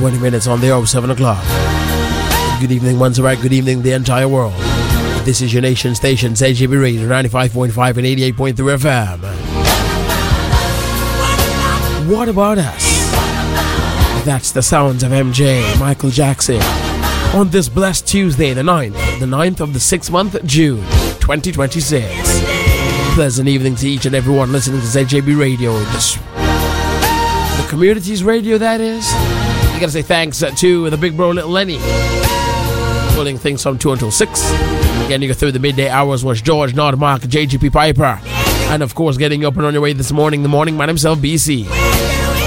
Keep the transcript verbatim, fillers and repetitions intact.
twenty minutes on the hour of seven o'clock. Good evening, once right. Good evening, the entire world. This is your nation station, Z J B Radio, ninety-five point five and eighty-eight point three F M. What about us? That's the sounds of M J, Michael Jackson, on this blessed Tuesday, the ninth, the ninth of the sixth month, June, twenty twenty-six. Pleasant evening to each and everyone listening to Z J B Radio, the, the community's radio, that is. You gotta say thanks to the big bro, Little Lenny, pulling things from two until six. Getting you through the midday hours was George Nordmark, J G P Piper, and of course getting you up and on your way this morning, the morning man himself, B C.